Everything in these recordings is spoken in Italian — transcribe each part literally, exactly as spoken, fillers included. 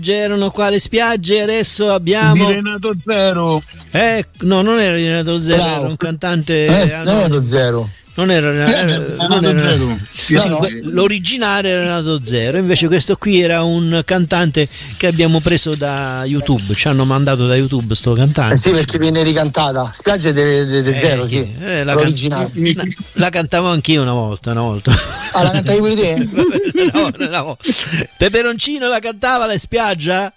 Erano qua le spiagge, adesso abbiamo di Renato Zero. Eh, no, non era di Renato Zero, Bravo. era un cantante. Eh, ah, no, no, Renato Zero. Non era, Eh, eh, non era Zero. sì, No, no. que- l'originale era Renato Zero, invece questo qui era un cantante che abbiamo preso da YouTube, ci hanno mandato da YouTube sto cantante. Eh sì, perché viene ricantata. Spiagge de, de, de Eh, Zero, chi- sì. eh, la, L'originale. can- la cantavo anch'io una volta, una volta. Ah, la cantavi pure te? no, no, no. Peperoncino la cantava la spiaggia?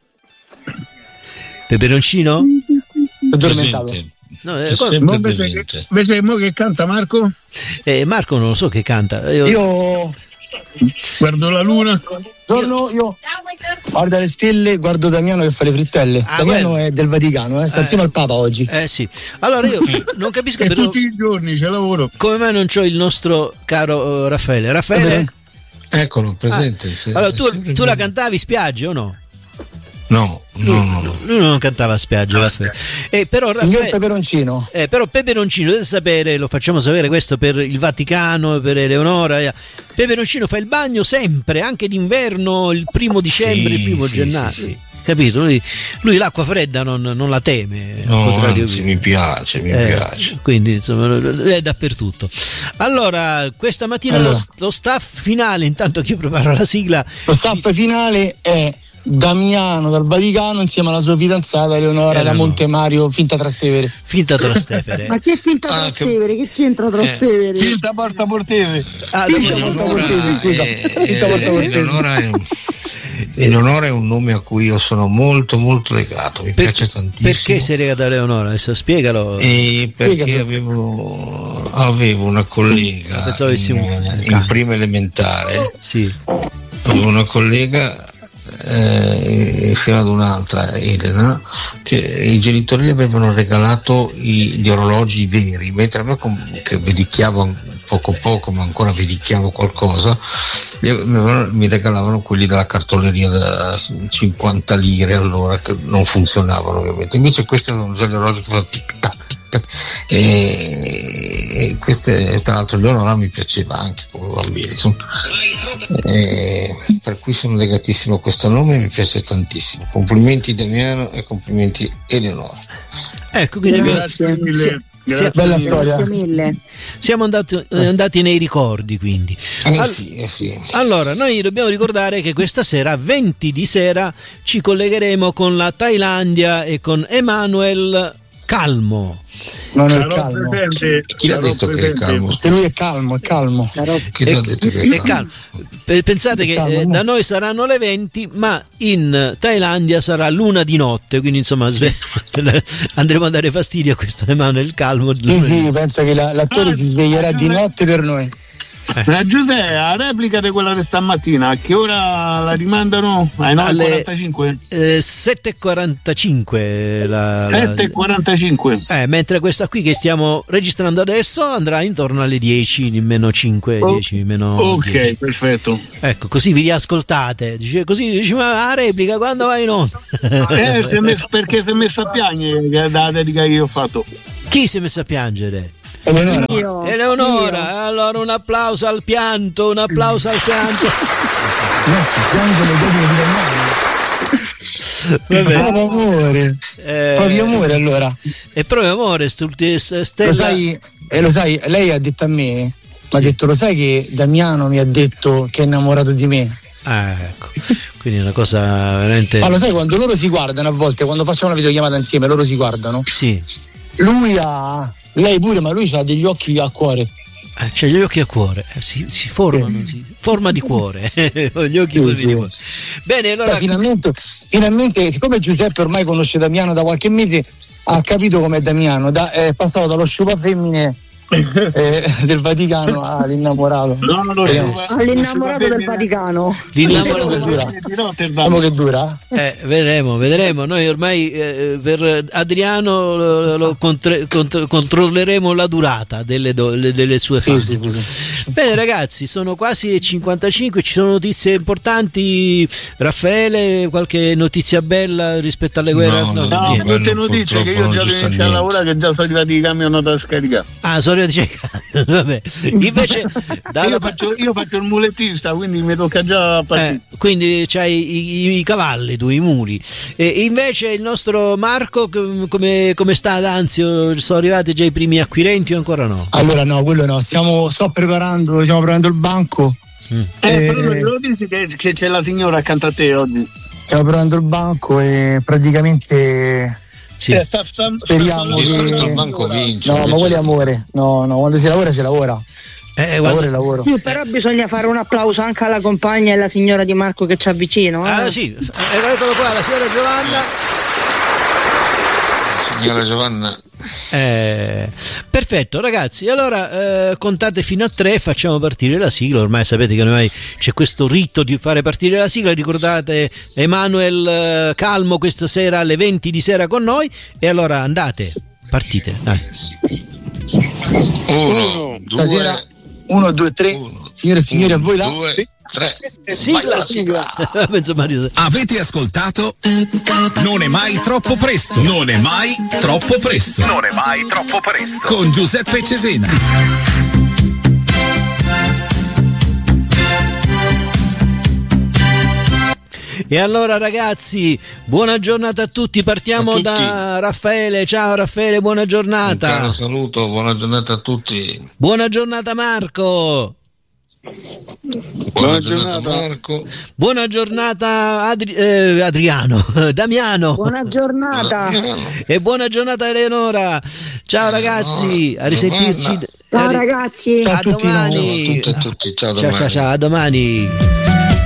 Peperoncino? Addormentato. Presente. No, eh, È qua- sempre Invece, presente. invece mo che canta Marco? eh, Marco non lo so che canta. Io, Io Guardo la luna. Giorno, io guardo le stelle, guardo Damiano che fa le frittelle. Ah, Damiano quello. è del Vaticano, eh, sta Eh. insieme al Papa oggi. Eh sì. Allora io non capisco E però tutti i giorni ce lavoro. come mai non c'ho il nostro caro eh, Raffaele. Raffaele? Eccolo, presente. Ah, sì, allora è tu, sempre tu la presente. cantavi spiagge o no? No, no, no, no. Lui non cantava a spiaggia, Raffaele. Eh, però Signor Raffaele, Peperoncino. eh, però Peperoncino deve sapere, lo facciamo sapere questo per il Vaticano, per Eleonora. eh. Peperoncino fa il bagno sempre, anche d'inverno, il primo dicembre, Sì, il primo sì, gennaio. sì, sì. Capito? Lui, lui l'acqua fredda non, non la teme. al No, contrario anzi, mio. mi piace, mi Eh, piace. Quindi insomma è dappertutto. Allora, questa mattina Allora. lo, lo staff finale, intanto che io preparo la sigla, Lo staff finale è Damiano dal Vaticano insieme alla sua fidanzata Eleonora da Eleonora. Montemario, finta Trastevere. finta Trastevere. Ma che finta Ah, che- Trastevere? Che c'entra Trastevere? Finta porta portese. Ah, Finta dopo- porta Eleonora, portese, scusa. eh, Finta porta eh, portese. Eleonora è un- Eleonora è un nome a cui io sono molto molto legato, mi per- piace tantissimo. perché sei legata a Leonora? Adesso spiegalo. E perché Spiegalo. avevo, avevo una collega Pensavo avessi un- in, in prima elementare, Sì. avevo una collega eh, insieme ad un'altra, Elena, che i genitori le avevano regalato i- gli orologi veri, mentre a me com- che vedicchiavo poco poco, ma ancora vedicchiavo qualcosa, mi avevano- mi regalavano quelli della cartoleria da cinquanta lire allora, che non funzionavano ovviamente. Invece questi avevano già gli orologi che facevano tic tac tic tac, e, e queste, tra l'altro Leonora mi piaceva anche come bambino, insomma. E per cui sono legatissimo a questo nome e mi piace tantissimo. Complimenti Damiano e complimenti Eleonora. Ecco, quindi abbiamo- Grazie mille. si- Grazie Bella mille. storia. Grazie mille. siamo andati, eh, andati nei ricordi, quindi. Eh Al- sì, eh sì. Allora, noi dobbiamo ricordare che questa sera, venti di sera, ci collegheremo con la Thailandia e con Emanuel Calmo. Non è Sarò calmo. presente, Chi l'ha sarò detto che è presente. calmo? Perché lui è calmo, è calmo. Chi ti ha detto che E è calmo? calmo. Pe- Pensate che Calmo, eh, mo. da noi saranno le venti, ma in Thailandia sarà l'una di notte, quindi insomma sve- andremo a dare fastidio a questo Emanuel Calmo. Sì, sì, pensa che la- l'attore si sveglierà di notte per noi. Ma Giuseppe, la replica di quella di stamattina, a che ora la rimandano? Ai nove e Alle- quarantacinque? Eh, sette e quarantacinque la, la- sette e quarantacinque. eh, mentre questa qui che stiamo registrando adesso andrà intorno alle dieci, meno cinque, Oh, dieci, meno Ok, dieci. perfetto. Ecco, così vi riascoltate. Dice, così dici, ma la replica quando vai in onda? Eh, si è messo- perché si è messo a piangere che- dalla dedica che io ho fatto. Chi si è messo a piangere? Eleonora. Io. Eleonora, allora un applauso al pianto, un applauso al pianto. No, piango le doti di Damiano. Vabbè, Proprio amore. eh, Proprio amore allora. è proprio amore, stulti- Lo Stella. sai, e lo sai, lei ha detto a me, mi ha Sì. detto, lo sai che Damiano mi ha detto che è innamorato di me? Ah, ecco. Quindi è una cosa veramente. Ma lo sai quando loro si guardano a volte, quando facciamo una videochiamata insieme, loro si guardano. Sì. Lui ha, lei pure, ma lui ha degli occhi a cuore. Eh, c'ha gli occhi a cuore, eh, si, si formano, si- forma di cuore, gli occhi Sì, formi sì. di cuore. Bene, allora Dai, finalmente, finalmente, siccome Giuseppe ormai conosce Damiano da qualche mese, ha capito com'è Damiano, da, è passato dallo sciupafemmine eh, del Vaticano all'innamorato. No, no, no, Vediamo. no, All'innamorato del Vaticano. l'innamorato Sì, del- dura. di Rotterdam. Vediamo che dura. eh, vedremo, vedremo. Noi ormai eh, per Adriano lo, lo contre- contro- controlleremo la durata delle, do- le- delle sue Sì, fan. sì, sì, sì. Bene ragazzi, sono quasi cinquantacinque, ci sono notizie importanti. Raffaele, qualche notizia bella rispetto alle guerre? No, no, No, Quello tutte notizie che io purtroppo già non devo ci sta iniziare a niente. lavorare, che già sono arrivati i camion da scaricare. Ah, sono arrivati ai vabbè. Invece dalla... io, faccio, io faccio il mulettista, quindi mi tocca già partire. Eh, quindi c'hai i, i, i cavalli, tu, i muli. E invece il nostro Marco, come, come sta ad Anzio? Sono arrivati già i primi acquirenti o ancora no? Allora no, quello no, stiamo, sto preparando, stiamo preparando il banco. Mm. Eh, eh, però non lo dici che, che c'è la signora accanto a te oggi? Stiamo preparando il banco e praticamente... Sì. Eh, sta, sta, speriamo sta, che il banco vince. No, ma quello è amore. No, no, quando si lavora si lavora. Eh, lavoro e lavoro. Sì, però bisogna fare un applauso anche alla compagna e alla signora Di Marco che c'ha vicino. Eh? Ah sì, eccolo qua, la signora Giovanna. Signora Giovanna. Eh, perfetto ragazzi, allora eh, contate fino a tre, facciamo partire la sigla. Ormai sapete che ormai c'è questo rito di fare partire la sigla. Ricordate Emanuel eh, Calmo questa sera alle venti di sera con noi. E allora andate, partite, dai. Uno, Stasera, due, uno, due, tre. uno, Signore e signori, a voi là. Due, tre. Sigla, sigla. Avete ascoltato? Non è mai troppo presto. Non è mai troppo presto. Non è mai troppo presto. Con Giuseppe Cesena. E allora ragazzi, buona giornata a tutti. Partiamo a tutti. da Raffaele. Ciao Raffaele, buona giornata. Un caro saluto, buona giornata a tutti. Buona giornata Marco. Buona, buona giornata, giornata Marco. Buona giornata Adri- eh, Adriano, Damiano. Buona giornata. E buona giornata Eleonora. Ciao ragazzi, a risentirci. Ciao ragazzi. A Ciao a tutti, domani. Ciao a tutti, a tutti. Ciao, Ciao domani. ciao ciao, a domani.